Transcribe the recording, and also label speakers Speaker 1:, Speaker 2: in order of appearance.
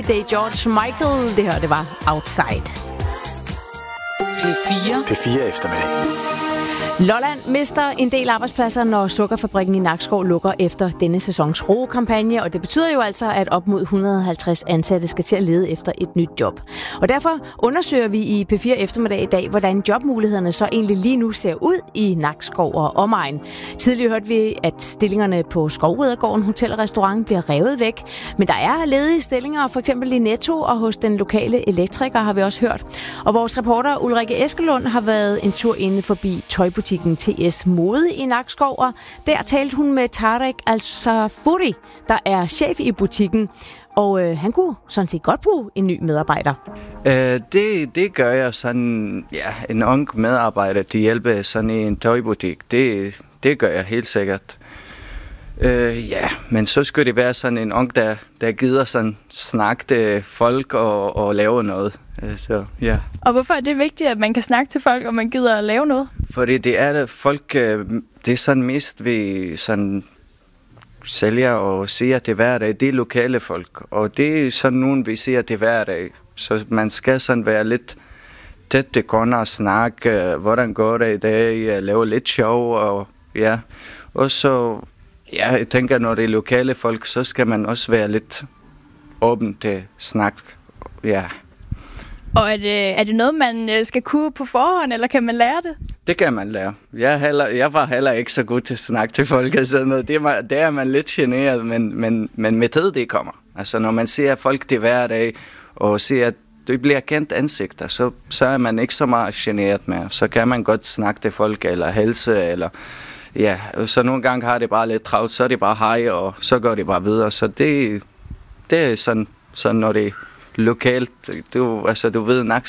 Speaker 1: det er George Michael. Det her, det var Outside.
Speaker 2: P4 eftermiddag.
Speaker 1: Lolland mister en del arbejdspladser, når sukkerfabrikken i Nakskov lukker efter denne sæsons roekampagne, og det betyder jo altså, at op mod 150 ansatte skal til at lede efter et nyt job. Og derfor undersøger vi i P4 eftermiddag i dag, hvordan jobmulighederne så egentlig lige nu ser ud i Nakskov og omegn. Tidligere hørte vi, at stillingerne på Skovridergården Hotel og Restaurant bliver revet væk, men der er ledige stillinger, for eksempel i Netto og hos den lokale elektriker, har vi også hørt. Og vores reporter Ulrike Eskelund har været en tur inde forbi tøjbutikken TS Mode i Nakskov, og der talte hun med Tarek Al-Safuri, der er chef i butikken, og han kunne sådan set godt bruge en ny medarbejder.
Speaker 3: Det gør jeg sådan, ja, en ung medarbejder, der hjælper sådan i en tøjbutik, det gør jeg helt sikkert. Ja, men så skulle det være sådan en ung, der gider sådan snakke til folk og lave noget. Så, ja.
Speaker 4: Og hvorfor er det vigtigt, at man kan snakke til folk, og man gider at lave noget?
Speaker 3: Fordi det er det, folk, det er sådan mest, vi sådan sælger og siger til hverdag, det er lokale folk. Og det er sådan nogen, vi siger til hverdag. Så man skal sådan være lidt tæt til kunder og snakke, hvordan går det i dag, lave lidt sjov, og ja. Og så, ja, jeg tænker, når det er lokale folk, så skal man også være lidt åben til snak, ja.
Speaker 4: Og er det noget, man skal kunne på forhånd, eller kan man lære det?
Speaker 3: Det kan man lære. Jeg var heller ikke så god til at snakke til folk og sådan noget. Der er man lidt generet, men med tid det kommer. Altså når man ser folk det hver dag, og ser, at det bliver kendt ansigter, så er man ikke så meget generet mere. Så kan man godt snakke til folk, eller helse, eller ja. Så nogle gange har det bare lidt travlt, så er det bare hej, og så går det bare videre. Så det er sådan når det er lokalt. Du ved,